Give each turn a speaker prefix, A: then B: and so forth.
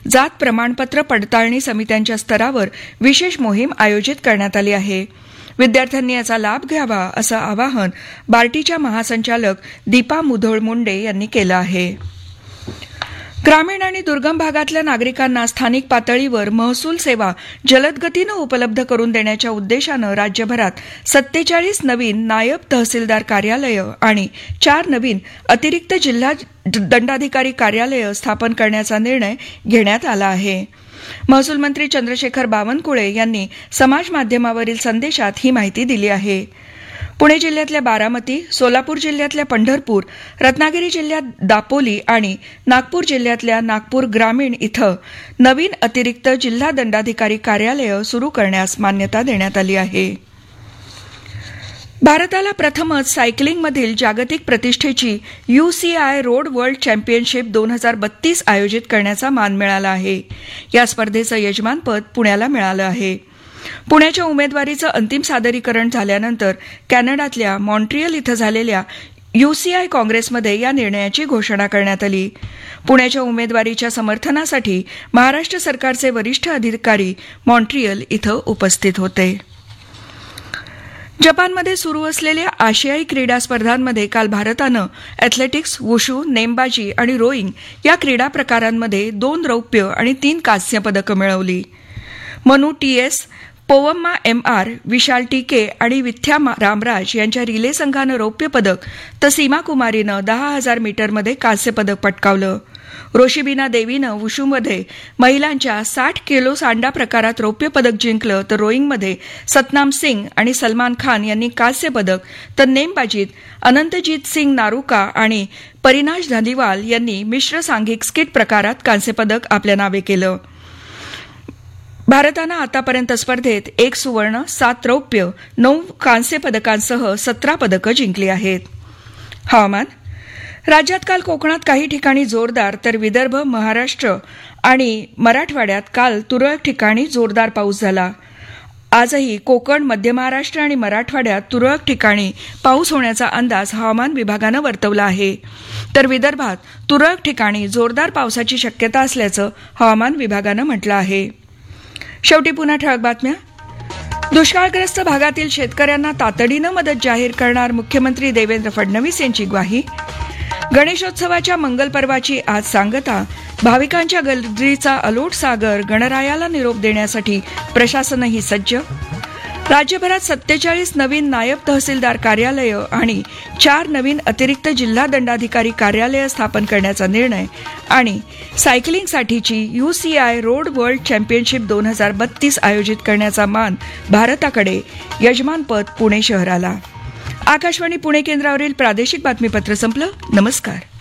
A: जात प्रमाणपत्र पडताळणी समित्यांच्या स्तरावर विशेष मोहीम आयोजित करण्यात आली आहे. विद्यार्थ्यांनी याचा लाभ घ्यावा असं आवाहन बार्टीच्या महासंचालक दीपा मुधोळ मुंडे यांनी केलं आहे. ग्रामीण आणि दुर्गम भागातल्या नागरिकांना स्थानिक पातळीवर महसूल सेवा जलद गतीनं उपलब्ध करून देण्याच्या उद्देशानं राज्यभरात 47 नवीन नायब तहसीलदार कार्यालयं आणि 4 नवीन अतिरिक्त जिल्हा दंडाधिकारी कार्यालयं स्थापन करण्याचा निर्णय घेण्यात आला आहे. महसूल मंत्री चंद्रशेखर बावनकुळे यांनी समाज माध्यमावरील संदेशात ही माहिती दिली आहे. पुणे जिल्ह्यातल्या बारामती, सोलापूर जिल्ह्यातल्या पंढरपूर, रत्नागिरी जिल्ह्यात दापोली आणि नागपूर जिल्ह्यातल्या नागपूर ग्रामीण इथं नवीन अतिरिक्त जिल्हा दंडाधिकारी कार्यालयं सुरू करण्यास मान्यता देण्यात आली आहे. भारताला प्रथमच सायकलिंगमधील जागतिक प्रतिष्ठेची UCI रोड वर्ल्ड चॅम्पियनशिप 2032 आयोजित करण्याचा मान मिळाला आहे. या स्पर्धेचं यजमानपद पुण्याला मिळालं आहे. पुण्याच्या उमेदवारीचं अंतिम सादरीकरण झाल्यानंतर कॅनडातल्या मॉन्ट्रियल इथं झालेल्या UCI काँग्रेसमध्ये या निर्णयाची घोषणा करण्यात आली. पुण्याच्या उमेदवारीच्या समर्थनासाठी महाराष्ट्र सरकारचे वरिष्ठ अधिकारी मॉन्ट्रियल इथं उपस्थित होते. जपानमध्ये सुरू असलेल्या आशियाई क्रीडा स्पर्धांमध्ये काल भारतानं अॅथलेटिक्स, वुशू, नेमबाजी आणि रोईंग या क्रीडा प्रकारांमध्ये 2 रौप्य आणि 3 कांस्य पदकं मिळवली. मनू TS, पोवम्मा MR, विशाल TK आणि विथ्या रामराज यांच्या रिले संघानं रौप्य पदक तर सीमा कुमारीनं 10,000 मीटरमध्ये कांस्य पदक पटकावलं. रोशिबिना देवीनं वुशूमध्ये महिलांच्या 60 किलो सांडा प्रकारात रौप्य पदक जिंकलं तर रोईंगमध्ये सतनाम सिंग आणि सलमान खान यांनी कांस्य पदक तर नेमबाजीत अनंतजीत सिंग नारुका आणि परिनाश धलिवाल यांनी मिश्र सांघिक स्किट प्रकारात कांस्य पदक आपल्या नावे केलं. भारतानं आतापर्यंत स्पर्धेत 1 सुवर्ण, 7 रौप्य, 9 कांस्य पदकांसह 17 पदकं जिंकली आहेत. हवामान. राज्यात काल कोकणात काही ठिकाणी जोरदार तर विदर्भ, महाराष्ट्र आणि मराठवाड्यात काल तुरळक ठिकाणी जोरदार पाऊस झाला. आजही कोकण, मध्य महाराष्ट्र आणि मराठवाड्यात तुरळक ठिकाणी पाऊस होण्याचा अंदाज हवामान विभागानं वर्तवला आहे. तर विदर्भात तुरळक ठिकाणी जोरदार पावसाची शक्यता असल्याचं हवामान विभागानं म्हटलं आहे. शेवटी पुन्हा ठळक बातम्या. दुष्काळग्रस्त भागातील शेतकऱ्यांना तातडीनं मदत जाहीर करणार मुख्यमंत्री देवेंद्र फडणवीस यांची ग्वाही. गणेशोत्सवाच्या मंगलपर्वाची आज सांगता. भाविकांच्या गर्दीचा अलोट सागर. गणरायाला निरोप देण्यासाठी प्रशासनही सज्ज. राज्यभरात 47 नवीन नायब तहसीलदार कार्यालयं आणि 4 नवीन अतिरिक्त जिल्हा दंडाधिकारी कार्यालयं स्थापन करण्याचा निर्णय. आणि सायकलिंगसाठीची UCI रोड वर्ल्ड चॅम्पियनशिप 2032 आयोजित करण्याचा मान भारताकडे. यजमानपद पुणे शहराला. आकाशवाणी पुणे केंद्रावरील प्रादेशिक बातमीपत्र संपलं. नमस्कार.